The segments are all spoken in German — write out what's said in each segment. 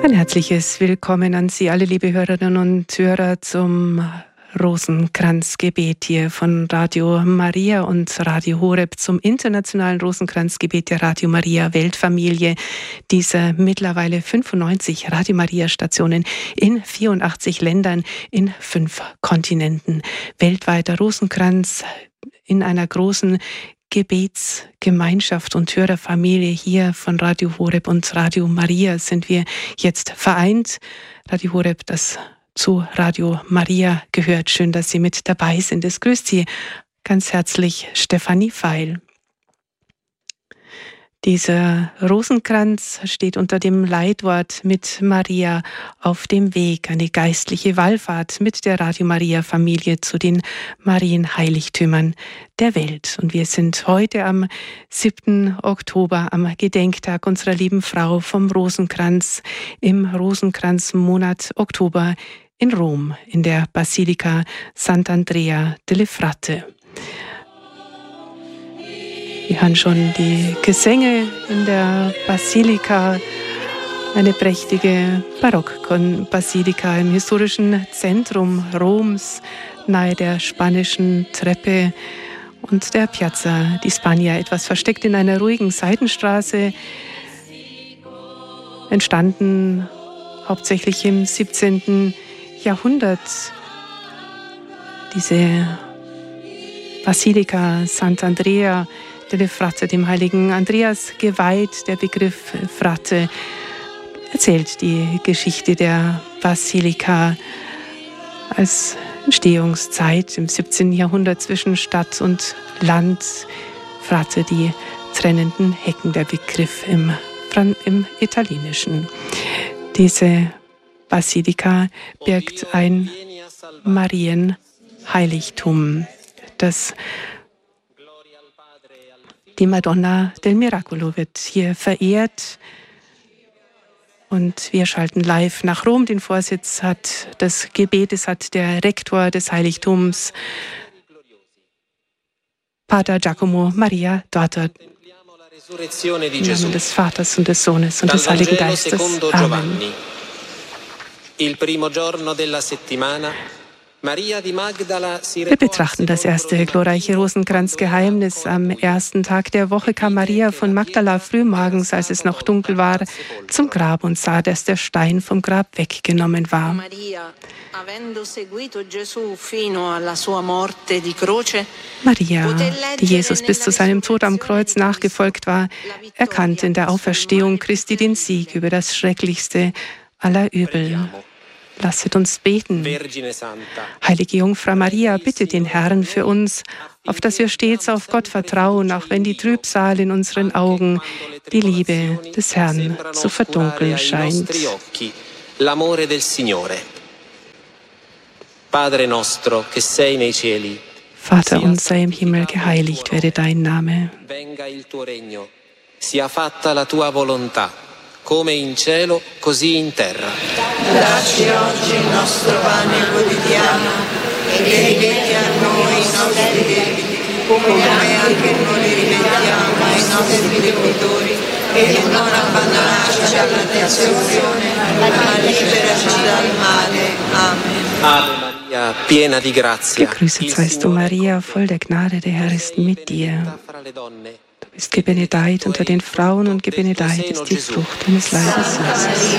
Ein herzliches Willkommen an Sie alle, liebe Hörerinnen und Hörer, zum Rosenkranzgebet hier von Radio Maria und Radio Horeb zum internationalen Rosenkranzgebet der Radio Maria Weltfamilie, dieser mittlerweile 95 Radio Maria Stationen in 84 Ländern in 5 Kontinenten. Weltweiter Rosenkranz in einer großen Gebetsgemeinschaft und Hörerfamilie hier von Radio Horeb und Radio Maria sind wir jetzt vereint. Radio Horeb, das zu Radio Maria gehört. Schön, dass Sie mit dabei sind. Es grüßt Sie ganz herzlich Stefanie Feil. Dieser Rosenkranz steht unter dem Leitwort mit Maria auf dem Weg, eine geistliche Wallfahrt mit der Radio Maria Familie zu den Marienheiligtümern der Welt. Und wir sind heute am 7. Oktober, am Gedenktag unserer lieben Frau vom Rosenkranz, im Rosenkranzmonat Oktober in Rom, in der Basilika Sant'Andrea delle Fratte. Wir hören schon die Gesänge in der Basilika, eine prächtige Barockbasilika im historischen Zentrum Roms, nahe der spanischen Treppe und der Piazza di Spagna, etwas versteckt in einer ruhigen Seitenstraße, entstanden hauptsächlich im 17. Jahrhundert. Diese Basilika Sant'Andrea delle Fratte, dem heiligen Andreas geweiht. Der Begriff Fratte erzählt die Geschichte der Basilika als Entstehungszeit im 17. Jahrhundert zwischen Stadt und Land. Fratte, die trennenden Hecken, der Begriff im Italienischen. Diese Basilika birgt ein Marienheiligtum, das die Madonna del Miracolo wird hier verehrt. Und wir schalten live nach Rom. Den Vorsitz des Gebetes hat der Rektor des Heiligtums, Pater Giacomo Maria Dotter. Im Namen des Vaters und des Sohnes und des Heiligen Geistes. Amen. Wir betrachten das erste glorreiche Rosenkranzgeheimnis. Am ersten Tag der Woche kam Maria von Magdala frühmorgens, als es noch dunkel war, zum Grab und sah, dass der Stein vom Grab weggenommen war. Maria, die Jesus bis zu seinem Tod am Kreuz nachgefolgt war, erkannte in der Auferstehung Christi den Sieg über das schrecklichste aller Übel. Lasset uns beten. Heilige Jungfrau Maria, bitte den Herrn für uns, auf dass wir stets auf Gott vertrauen, auch wenn die Trübsal in unseren Augen die Liebe des Herrn zu verdunkeln scheint. L'amore del Signore. Padre nostro, che sei nei cieli. Vater unser im Himmel, geheiligt werde dein Name. Venga il tuo regno. Sia fatta la tua volontà. Come in cielo, così in terra. Dacci oggi il nostro pane quotidiano e rimetti a noi i nostri debiti, come anche noi li rimettiamo ai nostri debitori, e non abbandonarci alla tentazione, ma liberaci dal male. Amen. Ave Maria, piena di grazia. Gegrüßet seist du, Maria, voll der Gnade, der Herr ist mit dir. Du bist gebenedeit unter den Frauen und gebenedeit ist die Frucht deines Leibes, Jesus.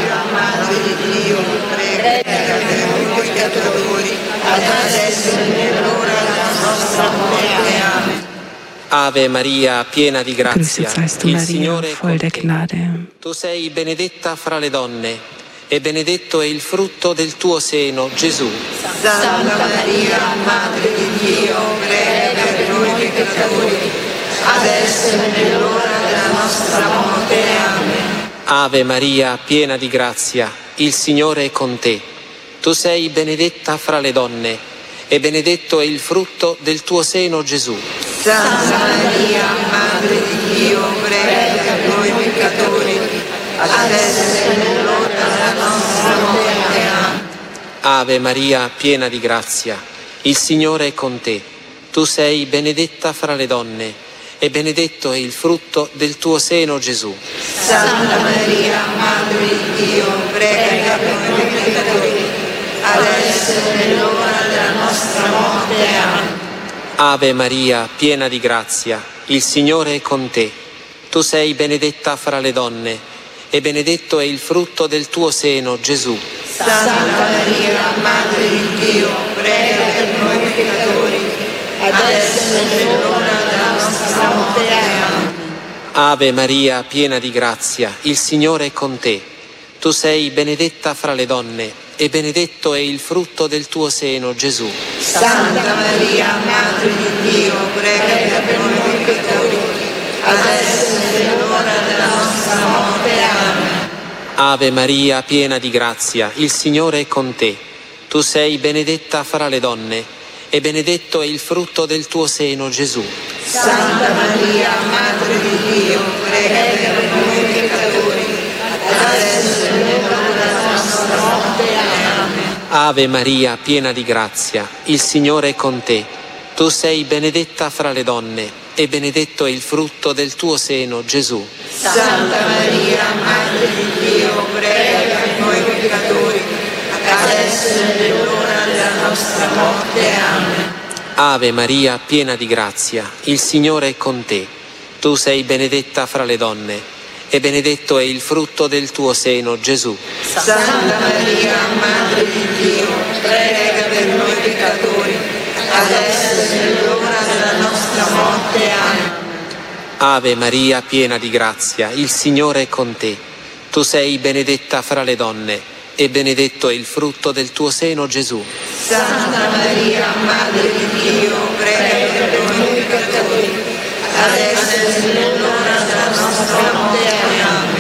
Ave Maria, piena di grazia. Gegrüßet seist du, Maria, voll der Gnade. Tu sei benedetta fra le donne, e benedetto è il frutto del tuo seno, Gesù. Santa Maria, Madre di Dio, prega per noi peccatori, adesso e nell'ora della nostra morte. Amen. Ave Maria, piena di grazia, il Signore è con te. Tu sei benedetta fra le donne, e benedetto è il frutto del tuo seno, Gesù. Santa Maria, Madre di Dio, prega per noi peccatori, adesso e nell'ora della nostra morte. Amen. Ave Maria, piena di grazia, il Signore è con te. Tu sei benedetta fra le donne, e benedetto è il frutto del tuo seno, Gesù. Santa Maria, Madre di Dio, prega per noi peccatori, adesso e nell'ora della nostra morte. Amen. Ave Maria, piena di grazia, il Signore è con te. Tu sei benedetta fra le donne, e benedetto è il frutto del tuo seno, Gesù. Santa Maria, Madre di Dio, prega per noi peccatori, adesso e nell'ora della nostra morte. Amen. Ave Maria, piena di grazia, il Signore è con te. Tu sei benedetta fra le donne, e benedetto è il frutto del tuo seno, Gesù. Santa Maria, Madre di Dio, prega per noi peccatori, adesso e nell'ora della nostra morte. Amen. Ave Maria, piena di grazia, il Signore è con te. Tu sei benedetta fra le donne, e benedetto è il frutto del tuo seno, Gesù. Santa Maria, Madre di Dio, prega per noi peccatori, adesso e nell'ora della nostra morte. Amen. Ave Maria, piena di grazia, il Signore è con te. Tu sei benedetta fra le donne, e benedetto è il frutto del tuo seno, Gesù. Santa Maria, Madre di Dio, prega per noi peccatori, adesso e nell'ora della nostra morte. Amen. Ave Maria, piena di grazia, il Signore è con te. Tu sei benedetta fra le donne, e benedetto è il frutto del tuo seno, Gesù. Santa Maria, Madre di Dio, prega per noi peccatori, adesso e nell'ora della nostra morte. Amen. Ave Maria, piena di grazia, il Signore è con te. Tu sei benedetta fra le donne, e benedetto è il frutto del tuo seno, Gesù. Santa Maria, Madre di Dio, prega per noi peccatori, adesso e nell'ora della nostra morte. Amen.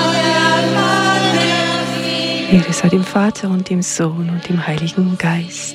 Ehre sei dem Vater und dem Sohn und dem Heiligen Geist.